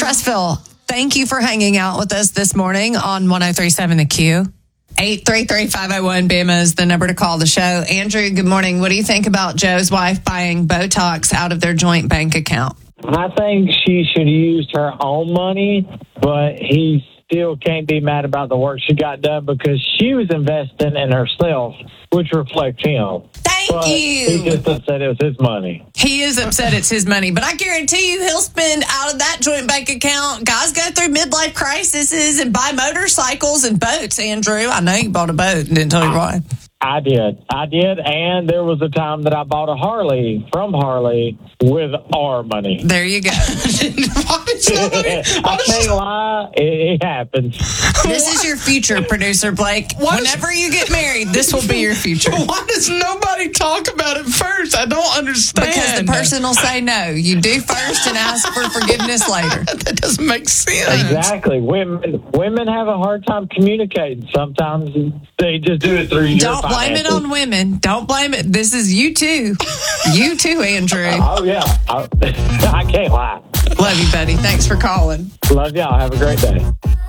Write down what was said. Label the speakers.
Speaker 1: Trustville, thank you for hanging out with us this morning on 103.7 The Q. 833-501-BAMA is the number to call the show. Andrew, good morning. What do you think about Joe's wife buying Botox out of their joint bank account?
Speaker 2: I think she should have used her own money, but he still can't be mad about the work she got done because she was investing in herself, which reflects him.
Speaker 1: Thank you.
Speaker 2: He just upset it was his money.
Speaker 1: He is upset it's his money, but I guarantee you he'll spend out of that joint bank account. Guys go through midlife crises and buy motorcycles and boats, Andrew. I know you bought a boat and didn't tell you why.
Speaker 2: I did, and there was a time that I bought a Harley from Harley with our money.
Speaker 1: There you go.
Speaker 2: I can't lie, it happens.
Speaker 1: This is your future, producer Blake. Whenever you get married, this will be your future.
Speaker 3: Why does nobody talk about it first? I don't understand.
Speaker 1: Because the person will say no. You do first and ask for forgiveness later.
Speaker 3: That doesn't make sense.
Speaker 2: Exactly. Women have a hard time communicating. Sometimes they just do it through your
Speaker 1: Don't blame it on women. Don't blame it. This is you too. You too, Andrew.
Speaker 2: Oh, yeah. I can't lie.
Speaker 1: Love you, buddy. Thanks for calling.
Speaker 2: Love y'all. Have a great day.